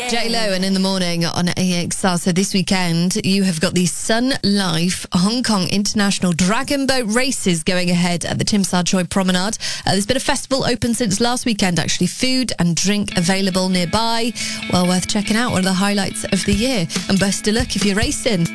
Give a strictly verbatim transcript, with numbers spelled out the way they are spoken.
J-Lo and In the Morning on A X R. So this weekend, you have got the Sun Life Hong Kong International Dragon Boat Races going ahead at the Tim Sa Choi Promenade. Uh, there's been a festival open since last weekend, actually. Food and drink available nearby. Well worth checking out. One of the highlights of the year. And best of luck if you're racing.